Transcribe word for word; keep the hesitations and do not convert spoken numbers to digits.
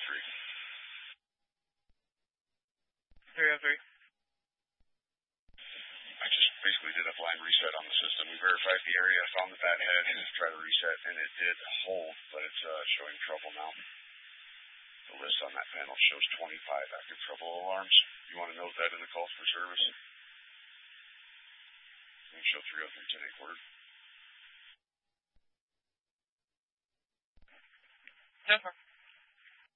three. three oh three. I just basically did a blind reset on the system. We verified the area, found the bat head, and tried to reset, and it did hold, but it's uh, showing trouble now. The list on that panel shows twenty-five active trouble alarms. You want to note that in the calls for service? And show three oh three ten eight quarter. No problem.